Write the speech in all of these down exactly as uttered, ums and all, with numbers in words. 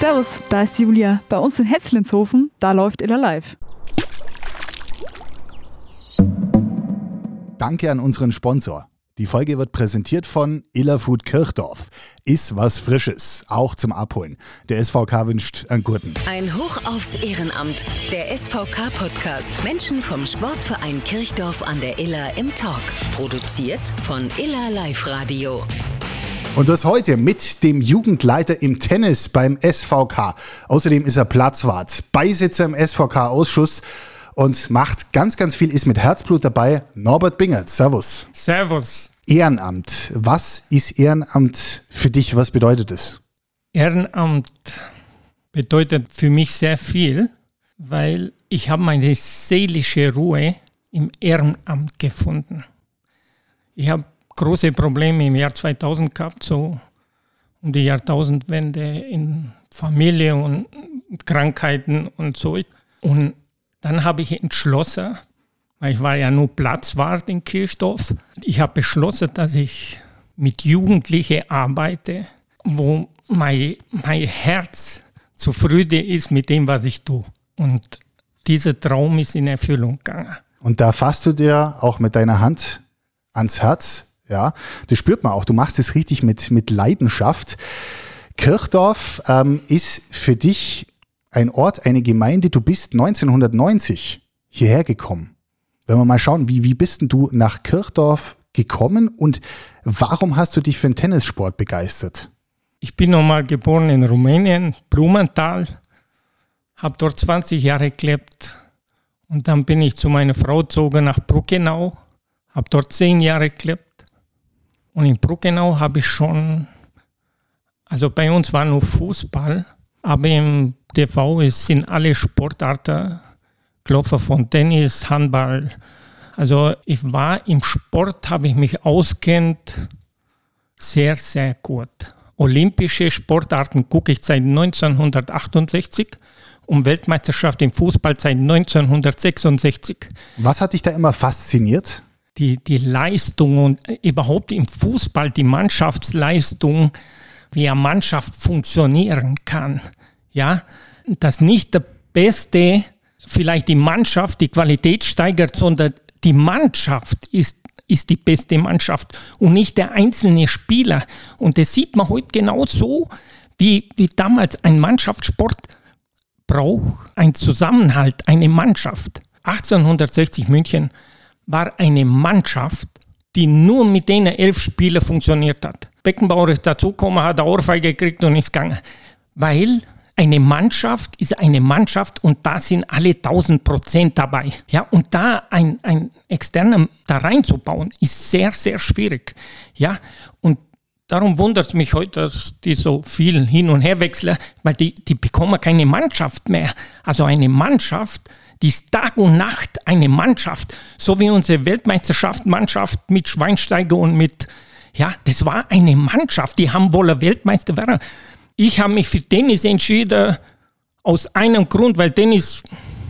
Servus, da ist Julia. Bei uns in Hetzlinshofen, da läuft Iller live. Danke an unseren Sponsor. Die Folge wird präsentiert von Iller Food Kirchdorf. Ist was Frisches, auch zum Abholen. Der S V K wünscht einen guten. Ein Hoch aufs Ehrenamt. Der S V K-Podcast. Menschen vom Sportverein Kirchdorf an der Iller im Talk. Produziert von Iller Live Radio. Und das heute mit dem Jugendleiter im Tennis beim S V K. Außerdem ist er Platzwart, Beisitzer im S V K-Ausschuss und macht ganz, ganz viel, ist mit Herzblut dabei. Norbert Bingert, servus. Servus. Ehrenamt. Was ist Ehrenamt für dich? Was bedeutet es? Ehrenamt bedeutet für mich sehr viel, weil ich habe meine seelische Ruhe im Ehrenamt gefunden. Ich habe große Probleme im Jahr zweitausend gehabt, so um die Jahrtausendwende in Familie und Krankheiten und so. Und dann habe ich entschlossen, weil ich war ja nur Platzwart in Kirchdorf, ich habe beschlossen, dass ich mit Jugendlichen arbeite, wo mein, mein Herz zufrieden ist mit dem, was ich tue. Und dieser Traum ist in Erfüllung gegangen. Und da fasst du dir auch mit deiner Hand ans Herz. Ja, das spürt man auch. Du machst es richtig mit, mit Leidenschaft. Kirchdorf ähm, ist für dich ein Ort, eine Gemeinde. Du bist neunzehnhundertneunzig hierher gekommen. Wenn wir mal schauen, wie, wie bist denn du nach Kirchdorf gekommen und warum hast du dich für den Tennissport begeistert? Ich bin nochmal geboren in Rumänien, Blumenthal, habe dort zwanzig Jahre gelebt und dann bin ich zu meiner Frau gezogen nach Bruckenau, habe dort zehn Jahre gelebt und in Bruckenau habe ich schon, also bei uns war nur Fußball, aber im T V sind alle Sportarten, gelaufen von Tennis, Handball. Also ich war im Sport, habe ich mich auskennt, sehr, sehr gut. Olympische Sportarten gucke ich seit neunzehnhundertachtundsechzig und Weltmeisterschaft im Fußball seit neunzehnhundertsechsundsechzig. Was hat dich da immer fasziniert? Die, die Leistung und überhaupt im Fußball die Mannschaftsleistung, wie eine Mannschaft funktionieren kann. Ja, dass nicht der Beste vielleicht die Mannschaft die Qualität steigert, sondern die Mannschaft ist, ist die beste Mannschaft und nicht der einzelne Spieler. Und das sieht man heute genauso, wie, wie damals ein Mannschaftssport braucht, ein Zusammenhalt, eine Mannschaft. achtzehnhundertsechzig München war eine Mannschaft, die nur mit den elf Spielern funktioniert hat. Beckenbauer ist dazugekommen, hat eine Ohrfeige gekriegt und ist gegangen. Weil eine Mannschaft ist eine Mannschaft und da sind alle tausend Prozent dabei. Ja, und da ein, ein externer da reinzubauen, ist sehr, sehr schwierig. Ja, und darum wundert es mich heute, dass die so viel hin und her wechseln, weil die, die bekommen keine Mannschaft mehr. Also eine Mannschaft, die ist Tag und Nacht eine Mannschaft. So wie unsere Weltmeisterschaftsmannschaft mit Schweinsteiger und mit, ja, das war eine Mannschaft. Die haben wohl Weltmeister werden. Ich habe mich für Tennis entschieden, aus einem Grund, weil Tennis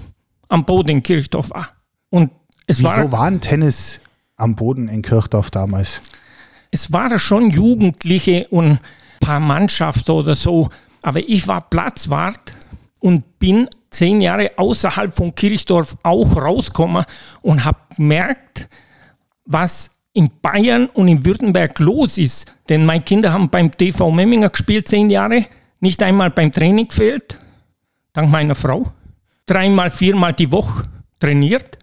am Boden in Kirchdorf war. Und es Wieso war, war ein Tennis am Boden in Kirchdorf damals? Es waren schon Jugendliche und ein paar Mannschaften oder so, aber ich war Platzwart und bin zehn Jahre außerhalb von Kirchdorf auch rausgekommen und habe gemerkt, was in Bayern und in Württemberg los ist. Denn meine Kinder haben beim T V Memminger gespielt, zehn Jahre, nicht einmal beim Training gefehlt, dank meiner Frau. Dreimal, viermal die Woche trainiert.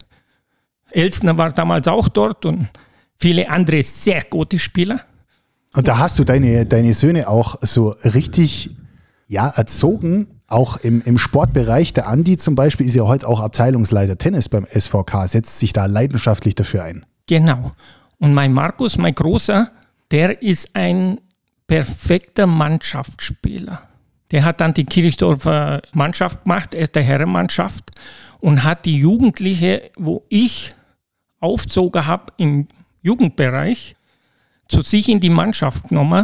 Elstner war damals auch dort und viele andere sehr gute Spieler. Und da hast du deine, deine Söhne auch so richtig ja, erzogen, auch im, im Sportbereich. Der Andi zum Beispiel ist ja heute auch Abteilungsleiter Tennis beim S V K, setzt sich da leidenschaftlich dafür ein. Genau. Und mein Markus, mein Großer, der ist ein perfekter Mannschaftsspieler. Der hat dann die Kirchdorfer Mannschaft gemacht, er ist der Herrenmannschaft und hat die Jugendliche, wo ich aufgezogen habe im Jugendbereich, zu sich in die Mannschaft genommen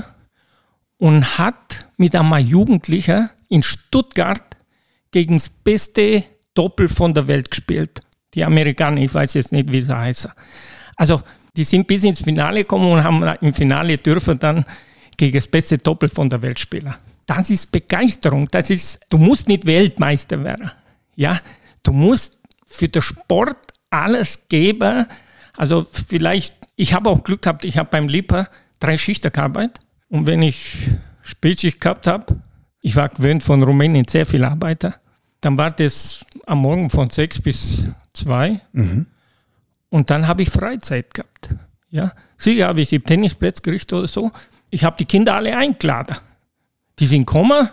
und hat mit einem Jugendlichen in Stuttgart gegen das beste Doppel von der Welt gespielt. Die Amerikaner, ich weiß jetzt nicht, wie sie heißen. Also die sind bis ins Finale gekommen und haben im Finale dürfen dann gegen das beste Doppel von der Welt spielen. Das ist Begeisterung. Das ist, du musst nicht Weltmeister werden. Ja, du musst für den Sport alles geben. Also vielleicht, ich habe auch Glück gehabt, ich habe beim Lipa drei Schichten gearbeitet. Und wenn ich Spätschicht gehabt habe, ich war gewöhnt von Rumänien sehr viel Arbeiter, dann war das am Morgen von sechs bis zwei. Mhm. Und dann habe ich Freizeit gehabt. Ja, sicher habe ich die Tennisplätze gerichtet oder so. Ich habe die Kinder alle eingeladen. Die sind gekommen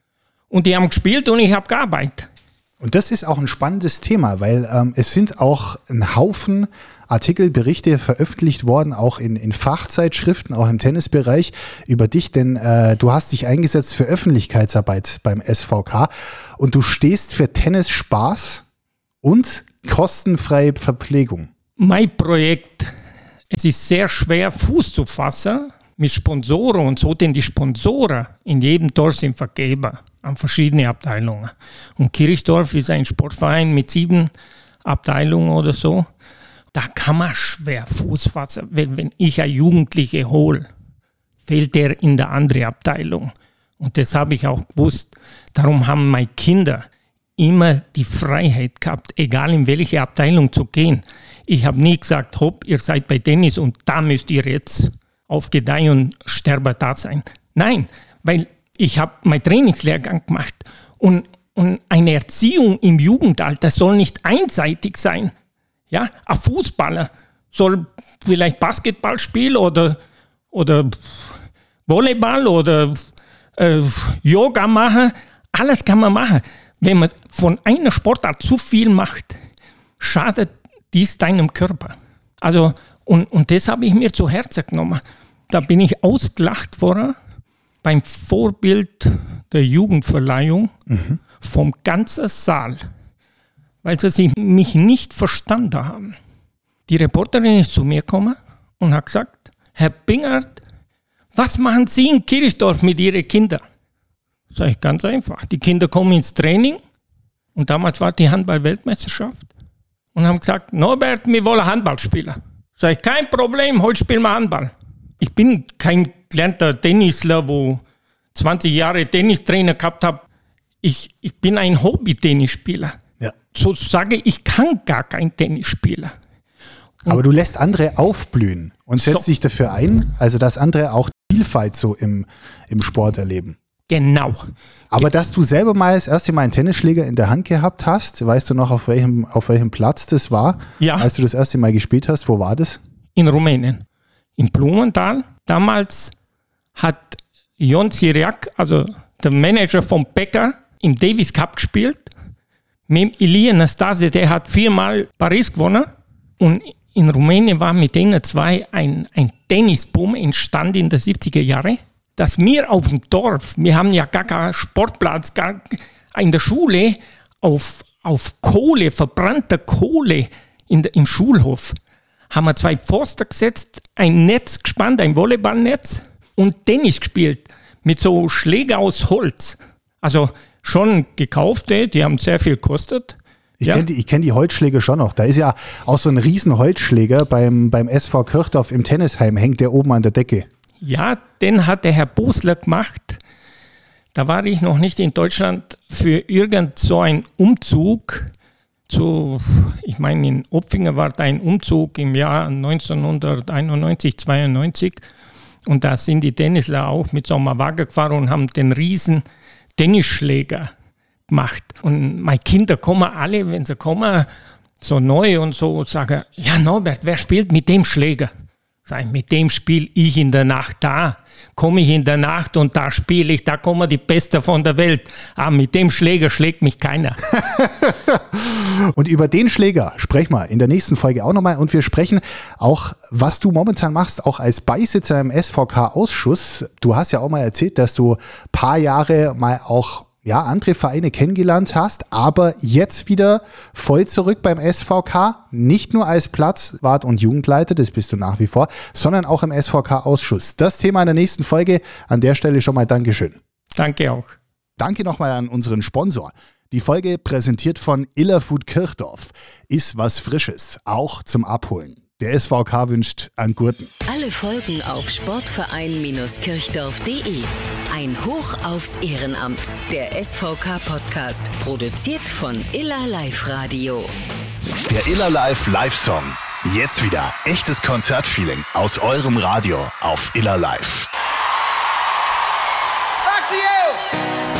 und die haben gespielt und ich habe gearbeitet. Und das ist auch ein spannendes Thema, weil ähm, es sind auch ein Haufen Artikel, Berichte veröffentlicht worden, auch in, in Fachzeitschriften, auch im Tennisbereich über dich, denn äh, du hast dich eingesetzt für Öffentlichkeitsarbeit beim S V K und du stehst für Tennisspaß und kostenfreie Verpflegung. Mein Projekt, es ist sehr schwer Fuß zu fassen mit Sponsoren und so, denn die Sponsoren in jedem Dorf sind Vergeber an verschiedene Abteilungen. Und Kirchdorf ist ein Sportverein mit sieben Abteilungen oder so. Da kann man schwer Fuß fassen. Wenn, wenn ich einen Jugendliche hole, fehlt der in der anderen Abteilung. Und das habe ich auch gewusst. Darum haben meine Kinder immer die Freiheit gehabt, egal in welche Abteilung zu gehen. Ich habe nie gesagt, hopp, ihr seid bei Tennis und da müsst ihr jetzt auf Gedeih und Sterbe da sein. Nein, weil ich habe meinen Trainingslehrgang gemacht und, und eine Erziehung im Jugendalter soll nicht einseitig sein. Ja, ein Fußballer soll vielleicht Basketball spielen oder, oder Volleyball oder äh, Yoga machen. Alles kann man machen. Wenn man von einer Sportart zu viel macht, schadet dies deinem Körper. Also, und, und das habe ich mir zu Herzen genommen. Da bin ich ausgelacht worden beim Vorbild der Jugendverleihung mhm. vom ganzen Saal, weil sie mich nicht verstanden haben. Die Reporterin ist zu mir gekommen und hat gesagt, Herr Bingert, was machen Sie in Kirchdorf mit Ihren Kindern? Sag ich, ganz einfach. Die Kinder kommen ins Training und damals war die Handball-Weltmeisterschaft und haben gesagt, Norbert, wir wollen Handball spielen. Sag ich, kein Problem, heute spielen wir Handball. Ich bin kein gelernter Tennisler, wo zwanzig Jahre Tennistrainer gehabt habe. Ich, ich bin ein Hobby-Tennisspieler. Ja. So sage ich, ich kann gar kein Tennisspieler. Und aber du lässt andere aufblühen und setzt so. dich dafür ein, also dass andere auch Vielfalt so im, im Sport erleben. Genau. Aber dass du selber mal das erste Mal einen Tennisschläger in der Hand gehabt hast, weißt du noch, auf welchem, auf welchem Platz das war, ja. als du das erste Mal gespielt hast? Wo war das? In Rumänien, in Blumenthal. Damals hat Ion Siriac, also der Manager vom Becker, im Davis Cup gespielt. Mit Ilie Nastase, der hat viermal Paris gewonnen. Und in Rumänien war mit denen zwei ein, ein Tennisboom entstanden in den siebziger Jahren. Dass wir auf dem Dorf, wir haben ja gar keinen Sportplatz, gar in der Schule auf, auf Kohle, verbrannter Kohle in der, im Schulhof, haben wir zwei Pfosten gesetzt, ein Netz gespannt, ein Volleyballnetz und Tennis gespielt mit so Schläger aus Holz. Also schon gekaufte, die haben sehr viel gekostet. Ich ja. kenne die, ich kenn die Holzschläger schon noch. Da ist ja auch so ein riesen Holzschläger beim, beim S V Kirchdorf im Tennisheim, hängt der oben an der Decke. Ja, den hat der Herr Bosler gemacht. Da war ich noch nicht in Deutschland für irgend so einen Umzug. Zu, ich meine, in Opfinger war da ein Umzug im Jahr neunzehnhunderteinundneunzig, zweiundneunzig. Und da sind die Tennisler auch mit so einem Wagen gefahren und haben den riesen Tennisschläger gemacht. Und meine Kinder kommen alle, wenn sie kommen, so neu und so, und sagen, ja Norbert, wer spielt mit dem Schläger? Mit dem spiele ich in der Nacht, da komme ich in der Nacht und da spiele ich, da kommen die Besten von der Welt. Aber mit dem Schläger schlägt mich keiner. Und über den Schläger sprechen wir in der nächsten Folge auch nochmal. Und wir sprechen auch, was du momentan machst, auch als Beisitzer im S V K-Ausschuss. Du hast ja auch mal erzählt, dass du ein paar Jahre mal auch ja, andere Vereine kennengelernt hast, aber jetzt wieder voll zurück beim S V K, nicht nur als Platzwart und Jugendleiter, das bist du nach wie vor, sondern auch im S V K-Ausschuss. Das Thema in der nächsten Folge. An der Stelle schon mal Dankeschön. Danke auch. Danke nochmal an unseren Sponsor. Die Folge präsentiert von Illerfood Kirchdorf. Ist was Frisches, auch zum Abholen. Der S V K wünscht einen guten. Alle Folgen auf sportverein kirchdorf punkt de. Ein Hoch aufs Ehrenamt. Der S V K-Podcast. Produziert von Iller Live Radio. Der Iller Live Live-Song. Jetzt wieder echtes Konzertfeeling aus eurem Radio auf Iller Live.